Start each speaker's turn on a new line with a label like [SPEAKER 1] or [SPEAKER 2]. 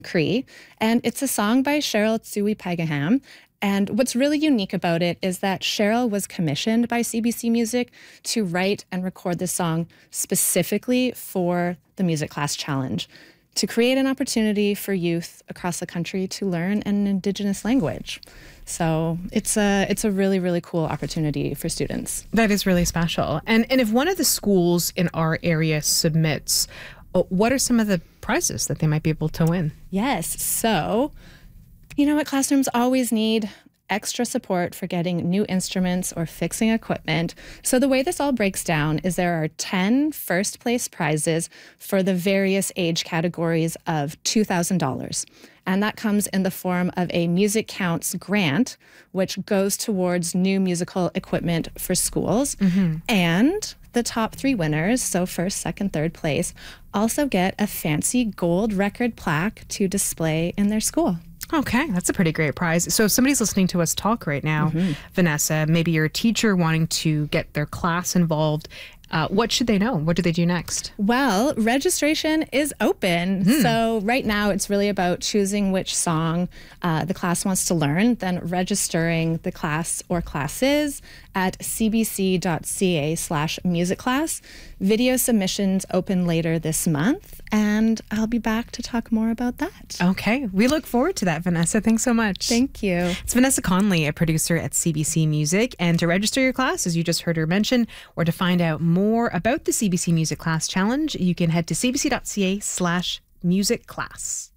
[SPEAKER 1] Cree, and it's a song by Cheryl Tsui Pagaham. And what's really unique about it is that Cheryl was commissioned by CBC Music to write and record this song specifically for the Music Class Challenge, to create an opportunity for youth across the country to learn an Indigenous language. So it's a really, really cool opportunity for students.
[SPEAKER 2] That is really special. And if one of the schools in our area submits, what are some of the prizes that they might be able to win?
[SPEAKER 1] Yes. So, you know what? Classrooms always need extra support for getting new instruments or fixing equipment. So the way this all breaks down is there are 10 first place prizes for the various age categories of $2,000. And that comes in the form of a Music Counts grant, which goes towards new musical equipment for schools. And the top 3 winners, so first, second, third place, also get a fancy gold record plaque to display in their school.
[SPEAKER 2] Okay, that's a pretty great prize. So if somebody's listening to us talk right now, Vanessa, maybe you're a teacher wanting to get their class involved, what should they know? What do they do next?
[SPEAKER 1] Well, registration is open. So right now it's really about choosing which song the class wants to learn, then registering the class or classes at cbc.ca/music class. Video submissions open later this month, and I'll be back to talk more about that.
[SPEAKER 2] Okay, we look forward to that, Vanessa. Thanks so much.
[SPEAKER 1] Thank you.
[SPEAKER 2] It's Vanessa Conley, a producer at CBC Music. And to register your class, as you just heard her mention, or to find out more about the CBC Music Class Challenge, you can head to cbc.ca/music class.